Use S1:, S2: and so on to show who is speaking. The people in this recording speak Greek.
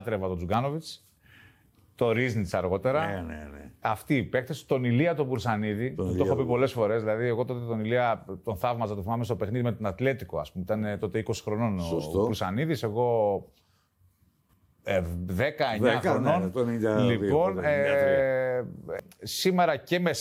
S1: Τρέβα τον Τζουγκάνοβιτς, το Ρίζνιτς αργότερα.
S2: Ναι.
S1: Αυτοί οι παίκτες, τον Ηλία τον Μπουρσανίδη, το έχω πει πολλές φορές. Δηλαδή, εγώ τότε τον Ηλία τον θαύμαζα, το θυμάμαι στο παιχνίδι με την Ατλέτικο, ας πούμε. Ήταν τότε 20 χρονών ο Μπουρσανίδης, εγώ 19 χρονών.
S2: Ναι,
S1: Λοιπόν, σήμερα και με